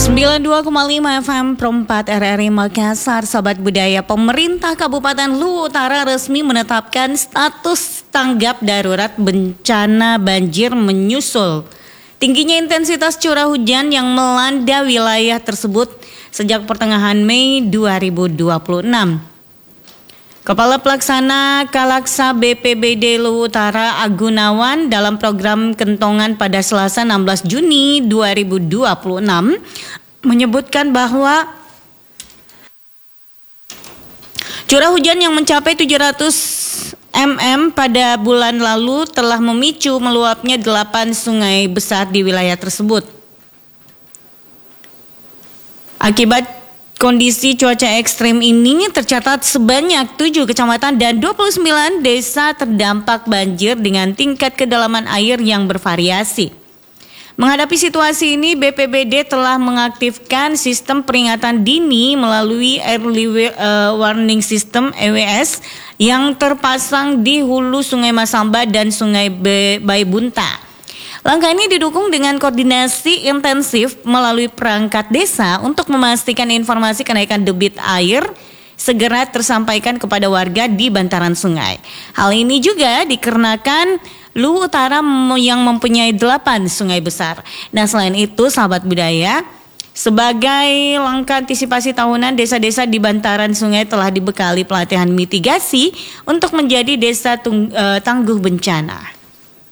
92,5 FM Pro 4 RRI Makassar. Sobat Budaya, pemerintah Kabupaten Luwu Utara resmi menetapkan status tanggap darurat bencana banjir menyusul tingginya intensitas curah hujan yang melanda wilayah tersebut sejak pertengahan Mei 2026. Kepala Pelaksana Kalaksa BPBD Luwu Utara Agunawan dalam program Kentongan pada Selasa 16 Juni 2026 menyebutkan bahwa curah hujan yang mencapai 700 mm pada bulan lalu telah memicu meluapnya 8 sungai besar di wilayah tersebut. Akibat kondisi cuaca ekstrim ini tercatat sebanyak 7 kecamatan dan 29 desa terdampak banjir dengan tingkat kedalaman air yang bervariasi. Menghadapi situasi ini, BPBD telah mengaktifkan sistem peringatan dini melalui Early Warning System (EWS) yang terpasang di hulu Sungai Masamba dan Sungai Baibunta. Langkah ini didukung dengan koordinasi intensif melalui perangkat desa untuk memastikan informasi kenaikan debit air segera tersampaikan kepada warga di bantaran sungai. Hal ini juga dikarenakan Luwu Utara yang mempunyai 8 sungai besar. Nah, selain itu, sahabat budaya, sebagai langkah antisipasi tahunan, desa-desa di bantaran sungai telah dibekali pelatihan mitigasi untuk menjadi desa tangguh bencana.